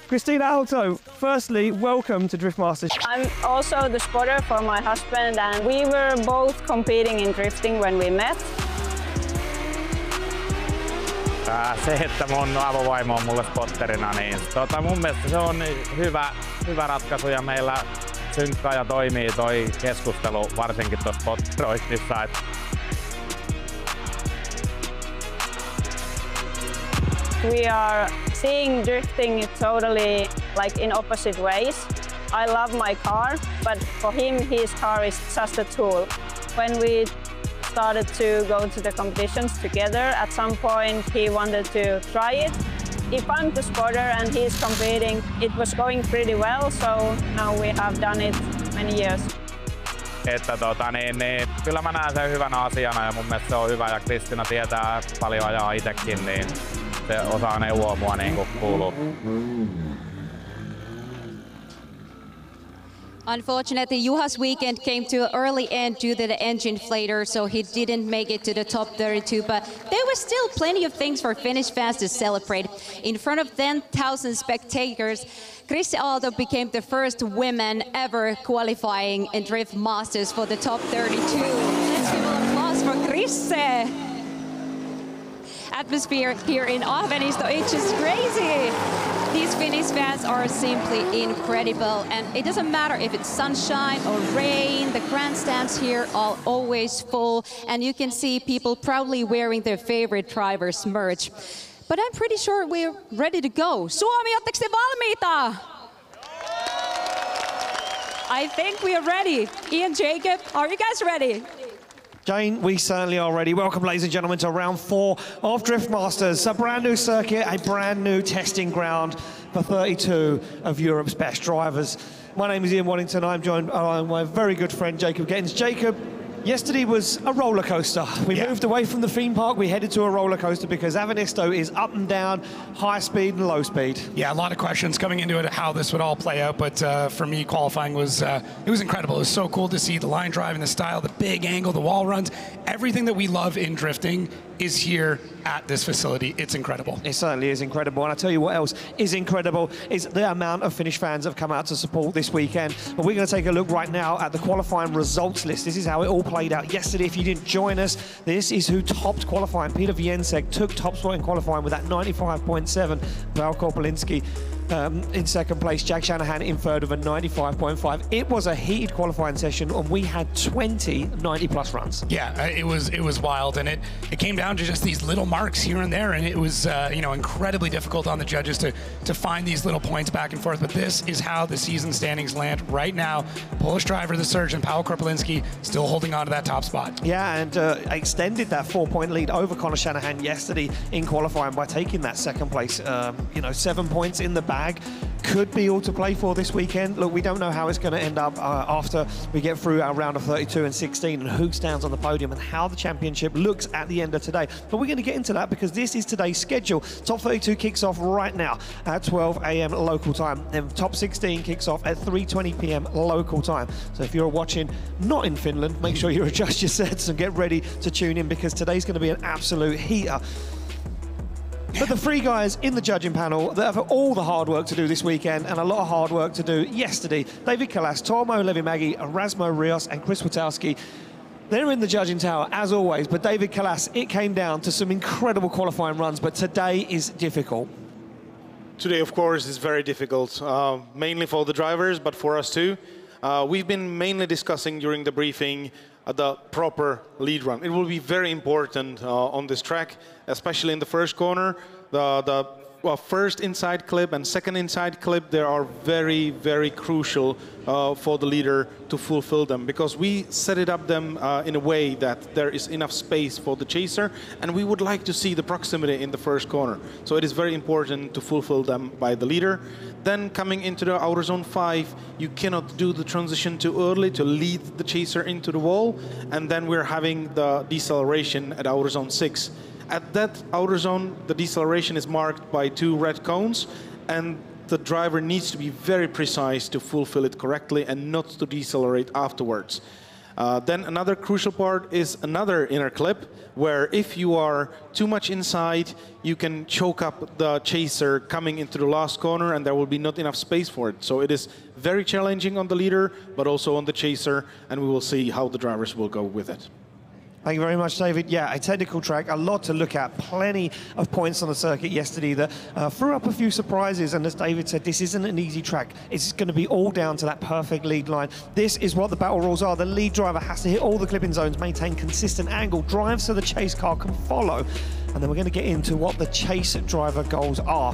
Christina Aalto, firstly, welcome to Driftmasters. I'm also the spotter for my husband, and we were both competing in drifting when we met. Se, että mun avovaimo on mulle spotterina, niin mun mielestä se on hyvä ratkaisu ja meillä synkkaa ja toimii toi keskustelu varsinkin tuossa spotteroinnissa. We are seeing drifting totally like in opposite ways. I love my car, but for him his car is just a tool. When we started to go to the competitions together, at some point he wanted to try it. If I'm the spotter and he's competing, it was going pretty well, so now we have done it many years. Että kyllä mä näen sen hyvänä asiana ja mun mielestä se on hyvä ja Kristina tietää paljon ajaa itsekin, niin se osaa neuvoa mua niin kuin kuuluu. Unfortunately, Juha's weekend came to an early end due to the engine failure, so he didn't make it to the top 32, but there was still plenty of things for Finnish fans to celebrate. In front of 10,000 spectators, Krisse Aalto became the first woman ever qualifying in Drift Masters for the top 32. Let's give an applause for Krisse! Atmosphere here in Ahvenisto, it's just crazy. These Finnish fans are simply incredible, and it doesn't matter if it's sunshine or rain, the grandstands here are always full, and you can see people proudly wearing their favorite driver's merch. But I'm pretty sure we're ready to go. Suomi, ootteko te valmiita? I think we are ready. Ian, Jacob, are you guys ready? Jane, we certainly are ready. Welcome, ladies and gentlemen, to round 4 of Driftmasters. A brand new circuit, a brand new testing ground for 32 of Europe's best drivers. My name is Ian Waddington. I'm joined by my very good friend, Jacob Gettins. Jacob, yesterday was a roller coaster. We moved away from the theme park. We headed to a roller coaster because Avenisto is up and down, high speed and low speed. Yeah, a lot of questions coming into it, how this would all play out. But for me, qualifying was it was incredible. It was so cool to see the line driving, the style, the big angle, the wall runs, everything that we love in drifting is here at this facility. It's incredible. It certainly is incredible. And I tell you what else is incredible is the amount of Finnish fans have come out to support this weekend. But we're going to take a look right now at the qualifying results list. This is how it all played out yesterday. If you didn't join us, this is who topped qualifying. Peter Wiensek took top spot in qualifying with that 95.7. Val Korpelinski in second place, Jack Shanahan in third with a 95.5. It was a heated qualifying session, and we had 20 90-plus runs. Yeah, it was wild, and it came down to just these little marks here and there, and it was incredibly difficult on the judges to find these little points back and forth. But this is how the season standings land right now. Polish driver, the surgeon, Paweł Korpelinski, still holding on to that top spot. Yeah, and extended that 4-point lead over Conor Shanahan yesterday in qualifying by taking that second place. 7 points in the bag. Could be all to play for this weekend. Look, we don't know how it's going to end up after we get through our round of 32 and 16 and who stands on the podium and how the championship looks at the end of today. But we're going to get into that because this is today's schedule. Top 32 kicks off right now at 12 a.m. local time. Then top 16 kicks off at 3:20 p.m. local time. So if you're watching not in Finland, make sure you adjust your sets and get ready to tune in because today's going to be an absolute heater. But the three guys in the judging panel that have all the hard work to do this weekend and a lot of hard work to do yesterday, David Kalas, Tuomo Levimägi, Rasmo Rios and Chris Witowski, they're in the judging tower as always. But David Kalas, it came down to some incredible qualifying runs, but today is difficult. Today, of course, is very difficult, mainly for the drivers, but for us too. We've been mainly discussing during the briefing the proper lead run. It will be very important on this track, especially in the first corner. The first inside clip and second inside clip, they are very, very crucial for the leader to fulfill them because we set it up them in a way that there is enough space for the chaser, and we would like to see the proximity in the first corner. So it is very important to fulfill them by the leader. Then coming into the outer zone 5, you cannot do the transition too early to lead the chaser into the wall, and then we're having the deceleration at outer zone 6. At that outer zone, the deceleration is marked by 2 red cones, and the driver needs to be very precise to fulfill it correctly and not to decelerate afterwards. Then another crucial part is another inner clip, where if you are too much inside, you can choke up the chaser coming into the last corner, and there will be not enough space for it. So it is very challenging on the leader, but also on the chaser, and we will see how the drivers will go with it. Thank you very much, David. Yeah, a technical track, a lot to look at. Plenty of points on the circuit yesterday that threw up a few surprises. And as David said, this isn't an easy track. It's going to be all down to that perfect lead line. This is what the battle rules are. The lead driver has to hit all the clipping zones, maintain consistent angle, drive so the chase car can follow. And then we're going to get into what the chase driver goals are.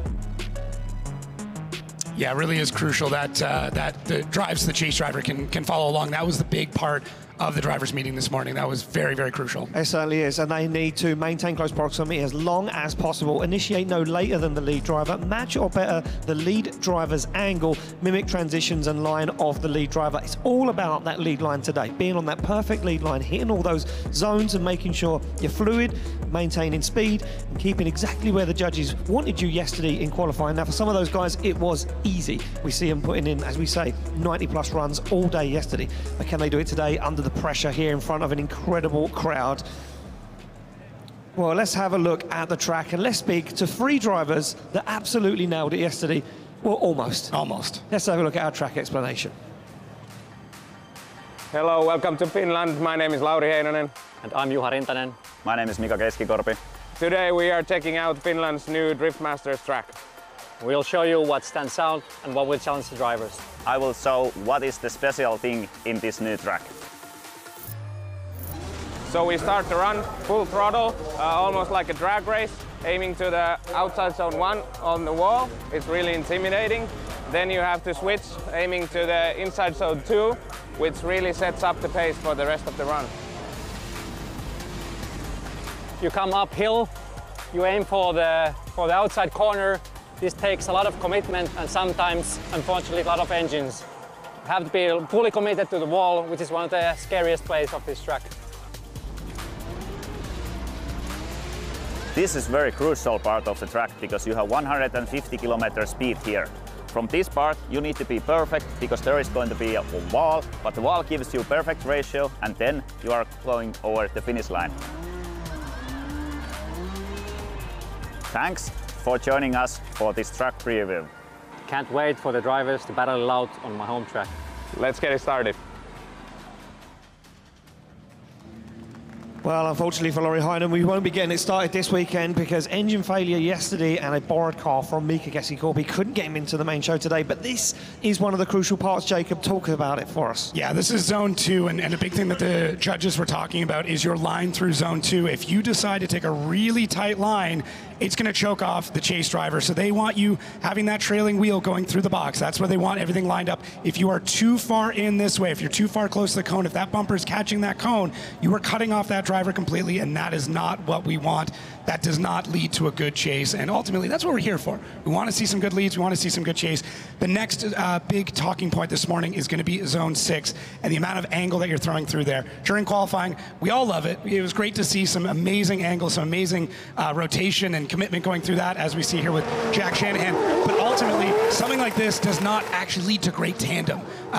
Yeah, it really is crucial that the drives the chase driver can follow along. That was the big part of the drivers' meeting this morning. That was very, very crucial. It certainly is, and they need to maintain close proximity as long as possible, initiate no later than the lead driver, match or better the lead driver's angle, mimic transitions and line of the lead driver. It's all about that lead line today, being on that perfect lead line, hitting all those zones and making sure you're fluid, maintaining speed, and keeping exactly where the judges wanted you yesterday in qualifying. Now, for some of those guys, it was easy. We see them putting in, as we say, 90-plus runs all day yesterday. But can they do it today under the pressure here in front of an incredible crowd? Well, let's have a look at the track and let's speak to 3 drivers that absolutely nailed it yesterday. Well, almost. Almost. Let's have a look at our track explanation. Hello, welcome to Finland. My name is Lauri Heinonen. And I'm Juha Rintanen. My name is Mika Keskikorpi. Today we are checking out Finland's new Drift Masters track. We'll show you what stands out and what will challenge the drivers. I will show what is the special thing in this new track. So we start the run full throttle, almost like a drag race, aiming to the outside zone 1 on the wall. It's really intimidating. Then you have to switch, aiming to the inside zone 2, which really sets up the pace for the rest of the run. You come uphill, you aim for the outside corner. This takes a lot of commitment and sometimes, unfortunately, a lot of engines. You have to be fully committed to the wall, which is one of the scariest places of this track. This is very crucial part of the track because you have 150 km speed here. From this part you need to be perfect because there is going to be a wall, but the wall gives you perfect ratio and then you are going over the finish line. Thanks for joining us for this track preview. Can't wait for the drivers to battle it out on my home track. Let's get it started. Well, unfortunately for Lauri Heinonen, we won't be getting it started this weekend because engine failure yesterday and a borrowed car from Mika Keskikorpi couldn't get him into the main show today. But this is one of the crucial parts. Jacob, talk about it for us. Yeah, this is zone 2, and a big thing that the judges were talking about is your line through zone 2. If you decide to take a really tight line, it's going to choke off the chase driver. So they want you having that trailing wheel going through the box. That's where they want everything lined up. If you are too far in this way, if you're too far close to the cone, if that bumper is catching that cone, you are cutting off that driver completely, and that is not what we want. That does not lead to a good chase, and ultimately that's what we're here for. We want to see some good leads, we want to see some good chase. The next big talking point this morning is going to be zone 6 and the amount of angle that you're throwing through there. During qualifying, we all love it. It was great to see some amazing angles, some amazing rotation and commitment going through that, as we see here with Jack Shanahan. But ultimately, something like this does not actually lead to great tandem.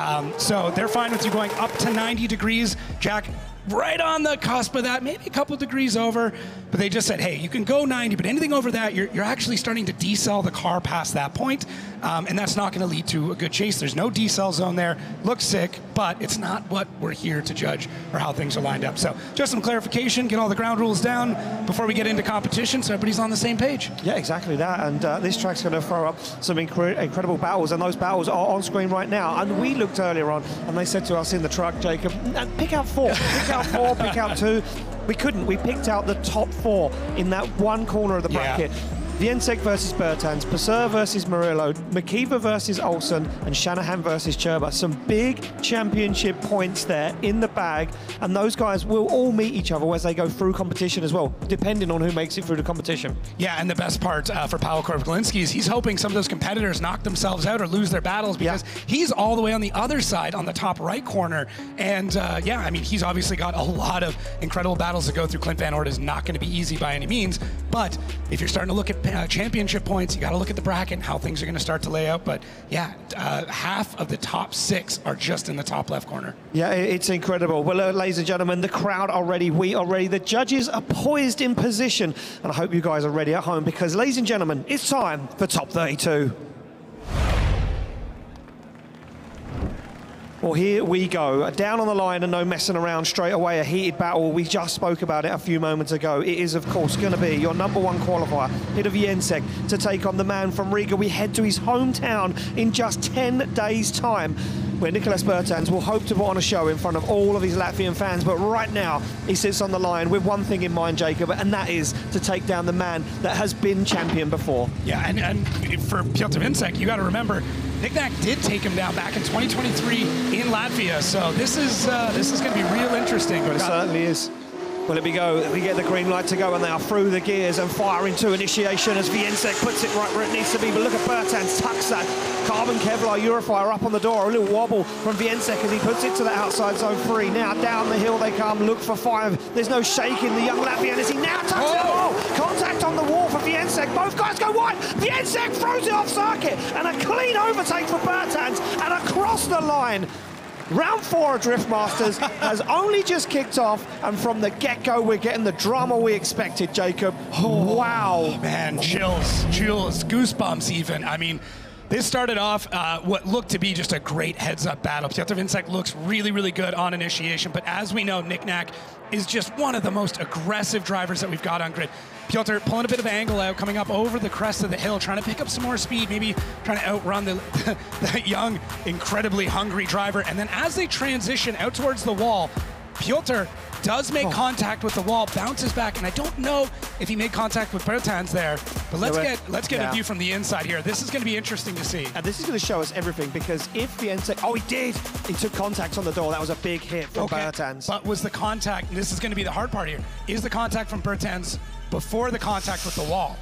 So they're fine with you going up to 90 degrees. Jack, right on the cusp of that, maybe a couple degrees over, but they just said, hey, you can go 90, but anything over that, you're actually starting to decel the car past that point, and that's not going to lead to a good chase. There's no decel zone there. Looks sick, but it's not what we're here to judge or how things are lined up. So just some clarification, get all the ground rules down before we get into competition so everybody's on the same page. Yeah, exactly that, and this track's going to throw up some incredible battles, and those battles are on screen right now. And we looked earlier on, and they said to us in the truck, Jacob, pick out 4. Pick out 2. We couldn't. We picked out the top 4 in that one corner of the bracket. Viensek versus Bertans, Passeur versus Murillo, Makiva versus Olsen, and Shanahan versus Cherba. Some big championship points there in the bag, and those guys will all meet each other as they go through competition as well, depending on who makes it through the competition. Yeah, and the best part for Paweł Korp-Gliński is he's hoping some of those competitors knock themselves out or lose their battles because he's all the way on the other side on the top right corner. And yeah, I mean, he's obviously got a lot of incredible battles to go through. Clint Van Ort is not going to be easy by any means, but if you're starting to look at championship points. You got to look at the bracket and how things are going to start to lay out. But yeah, half of the top 6 are just in the top left corner. Yeah, it's incredible. Well, ladies and gentlemen, the crowd are ready. We are ready. The judges are poised in position. And I hope you guys are ready at home because, ladies and gentlemen, it's time for Top 32. Well, here we go. Down on the line and no messing around straight away. A heated battle. We just spoke about it a few moments ago. It is, of course, going to be your #1 qualifier, Peter Wieniec, to take on the man from Riga. We head to his hometown in just 10 days' time, where Nicolas Bertans will hope to put on a show in front of all of his Latvian fans. But right now, he sits on the line with one thing in mind, Jacob, and that is to take down the man that has been champion before. Yeah, and for Piotr Wieniec, you got to remember, Niknak did take him down back in 2023 in Latvia, so this is going to be real interesting. It certainly is. Well, we get the green light to go, and they are through the gears and fire into initiation as Wieniec puts it right where it needs to be. But look at Bertans, tucks that carbon Kevlar Eurofire up on the door. A little wobble from Wieniec as he puts it to the outside zone 3. Now down the hill they come, look for 5. There's no shaking the young Latvian as he now touches the ball. Contact on the wall for Wieniec. Both guys go wide. Wieniec throws it off circuit, and a clean overtake for Bertans, and across the line. Round 4 of Driftmasters has only just kicked off, and from the get-go, we're getting the drama we expected, Jacob. Oh, wow. Man, chills, goosebumps even. I mean, this started off what looked to be just a great heads-up battle. Piotr Wieniec looks really, really good on initiation, but as we know, Niknak is just one of the most aggressive drivers that we've got on grid. Piotr pulling a bit of angle out, coming up over the crest of the hill, trying to pick up some more speed, maybe trying to outrun the young, incredibly hungry driver. And then as they transition out towards the wall, Piotr does make contact with the wall, bounces back, and I don't know if he made contact with Bertans there, but let's get a view from the inside here. This is going to be interesting to see. And this is going to show us everything, because if Wieniec, oh, he did! He took contact on the door. That was a big hit from Bertans. But was the contact, and this is going to be the hard part here, is the contact from Bertans before the contact with the wall?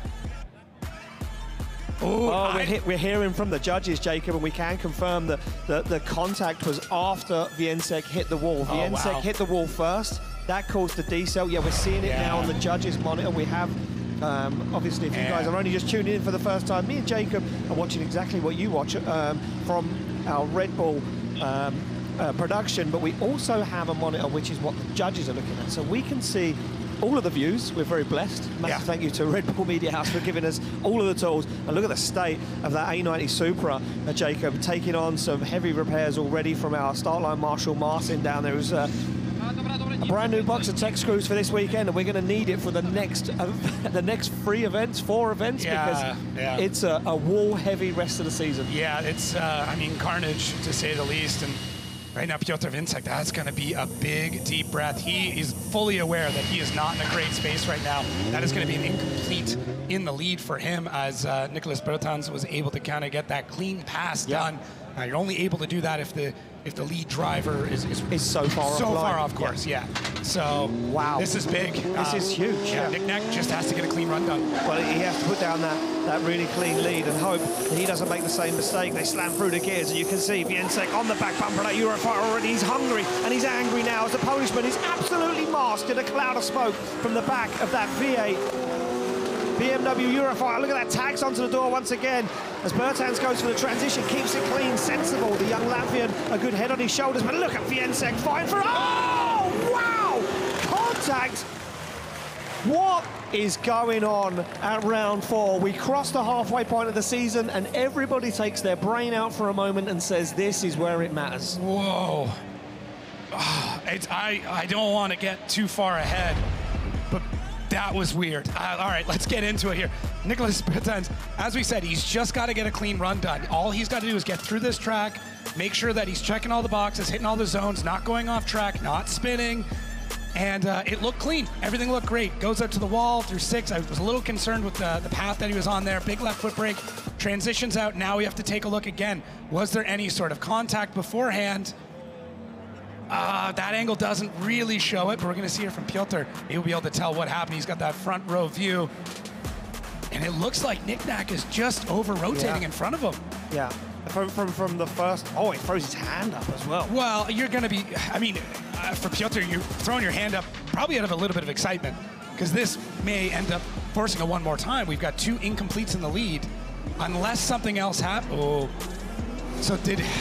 We're hearing from the judges, Jacob, and we can confirm that the contact was after Wieniec hit the wall. Wieniec hit the wall first. That caused the decel. Yeah, we're seeing it now on the judges' monitor. We have, obviously, if you guys are only just tuning in for the first time, me and Jacob are watching exactly what you watch from our Red Bull production, but we also have a monitor which is what the judges are looking at. So we can see all of the views. We're very blessed. Massive thank you to Red Bull Media House for giving us all of the tools. And look at the state of that A90 Supra, Jacob, taking on some heavy repairs already from our Startline Marshal Martin down there. Who's a brand new box of tech screws for this weekend, and we're going to need it for the next 4 events, because it's a wall-heavy rest of the season. Yeah, it's, I mean, carnage, to say the least. And right now, Piotr Wieniec, that's going to be a big, deep breath. He is fully aware that he is not in a great space right now. That is going to be an incomplete in the lead for him, as Nicolas Bertans was able to kind of get that clean pass done. You're only able to do that if the lead driver is so far off course. So wow, this is big. This is huge. Niknak just has to get a clean run done. Well, he has to put down that really clean lead and hope that he doesn't make the same mistake. They slam through the gears, and you can see Wieniec on the back bumper of that Eurofire already. He's hungry and he's angry now as the Polishman is absolutely masked in a cloud of smoke from the back of that V8 BMW Eurofire. Look at that, tags onto the door once again as Bertans goes for the transition, keeps it clean, sensible. The young Latvian, a good head on his shoulders, but look at Wieniec fighting for, oh, wow, contact. What is going on at round 4? We crossed the halfway point of the season, and everybody takes their brain out for a moment and says, this is where it matters. Whoa. I don't want to get too far ahead, but that was weird. All right, let's get into it here. Nicolas Bertans, as we said, he's just got to get a clean run done. All he's got to do is get through this track, make sure that he's checking all the boxes, hitting all the zones, not going off track, not spinning, and it looked clean. Everything looked great. Goes out to the wall through 6. I was a little concerned with the path that he was on there. Big left foot brake, transitions out. Now we have to take a look again. Was there any sort of contact beforehand? That angle doesn't really show it, but we're going to see it from Piotr. He'll be able to tell what happened. He's got that front row view. And it looks like Niknak is just over-rotating in front of him. Yeah, from the first, oh, he throws his hand up as well. Well, you're going to be, I mean, for Piotr, you're throwing your hand up probably out of a little bit of excitement, because this may end up forcing a one more time. We've got 2 incompletes in the lead. Unless something else happens. Oh. So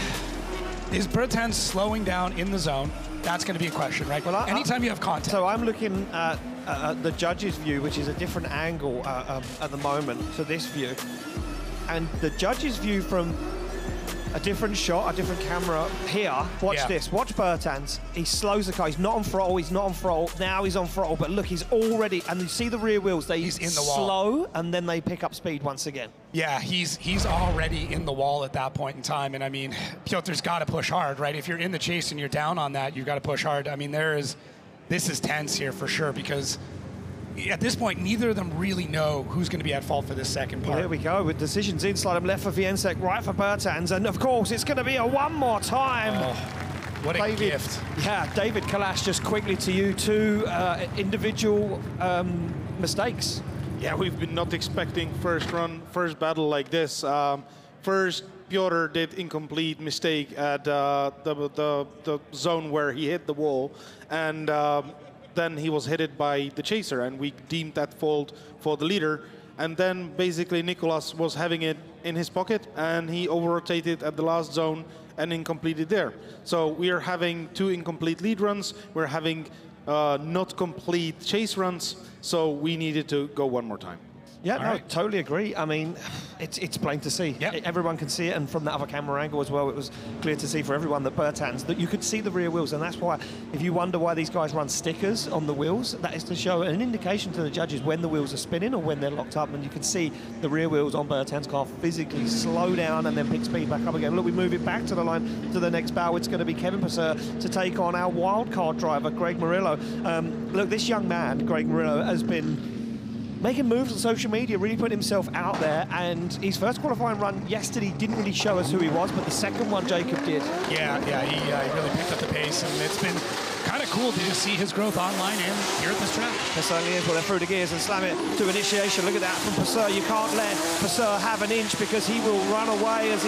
is Bertans slowing down in the zone? That's going to be a question, right? Well, anytime you have contact. So I'm looking at the judge's view, which is a different angle at the moment to this view. And the judge's view from a different shot, a different camera here. Watch this. Watch Bertans. He slows the car. He's not on throttle. He's not on throttle. Now he's on throttle. But look, he's already, and you see the rear wheels. He's in the wall. Slow, and then they pick up speed once again. Yeah, he's already in the wall at that point in time. And I mean, Piotr's got to push hard, right? If you're in the chase and you're down on that, you've got to push hard. I mean, this is tense here for sure, because at this point, neither of them really know who's going to be at fault for this second part. Well, here we go with decisions inside him, left for Wieniec, right for Bertans, and of course it's going to be a one more time. Oh, what a gift. Yeah, David Kalash, just quickly to you, 2 individual mistakes. Yeah, we've been not expecting first battle like this. First, Piotr did incomplete mistake at the zone where he hit the wall, and then he was hit by the chaser, and we deemed that fault for the leader. And then basically Nicolas was having it in his pocket, and he over-rotated at the last zone and incompleted there. So we are having 2 incomplete lead runs. We're having not complete chase runs. So we needed to go one more time. Yeah, no, totally agree. I mean, it's plain to see. Yep. Everyone can see it, and from that other camera angle as well, it was clear to see for everyone that Bertans, that you could see the rear wheels, and that's why, if you wonder why these guys run stickers on the wheels, that is to show an indication to the judges when the wheels are spinning or when they're locked up, and you can see the rear wheels on Bertans' car physically slow down and then pick speed back up again. Look, we move it back to the line to the next battle. It's going to be Kevin Purser to take on our wildcard driver, Greg Murillo. Look, this young man, Greg Murillo, has been making moves on social media, really putting himself out there, and his first qualifying run yesterday didn't really show us who he was, but the second one Jacob did. Yeah, he really picked up the pace, and it's been kind of cool to just see his growth online and here at this track. It certainly is. Well, they're through the gears and slam it to initiation. Look at that from Purser. You can't let Purser have an inch, because he will run away as he